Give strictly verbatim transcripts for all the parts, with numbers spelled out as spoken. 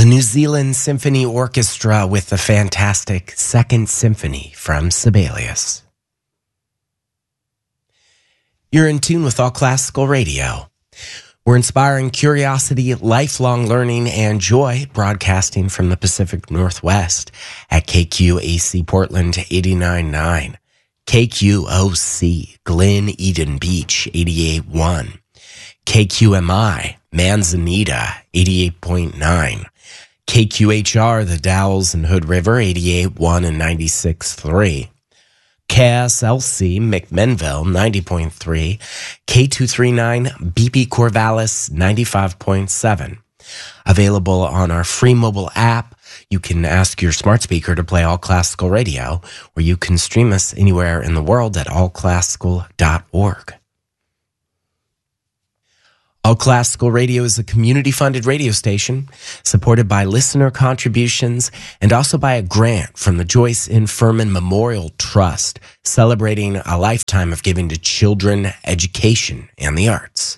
New Zealand Symphony Orchestra with the fantastic Second Symphony from Sibelius. You're in tune with All Classical Radio. We're inspiring curiosity, lifelong learning, and joy, broadcasting from the Pacific Northwest at K Q A C Portland eighty-nine point nine, K Q O C Glen Eden Beach eighty-eight point one, K Q M I Manzanita eighty-eight point nine, K Q H R The Dalles and Hood River eighty-eight point one and ninety-six point three, K S L C McMinnville ninety point three, K two thirty-nine B P Corvallis ninety-five point seven. Available on our free mobile app. You can ask your smart speaker to play All Classical Radio, or you can stream us anywhere in the world at all classical dot org. All Classical Radio is a community-funded radio station supported by listener contributions and also by a grant from the Joyce N. Furman Memorial Trust, celebrating a lifetime of giving to children, education, and the arts.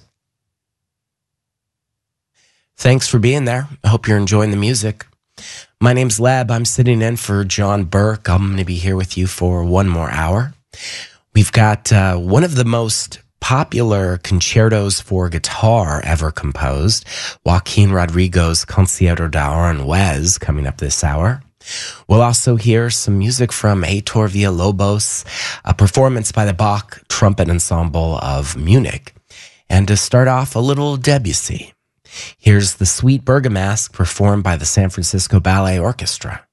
Thanks for being there. I hope you're enjoying the music. My name's Leb. I'm sitting in for John Burke. I'm going to be here with you for one more hour. We've got uh, one of the most popular concertos for guitar ever composed, Joaquin Rodrigo's Concierto de Aranjuez, coming up this hour. We'll also hear some music from Heitor Villalobos, a performance by the Bach Trumpet Ensemble of Munich. And to start off, a little Debussy. Here's the Sweet Bergamasque performed by the San Francisco Ballet Orchestra.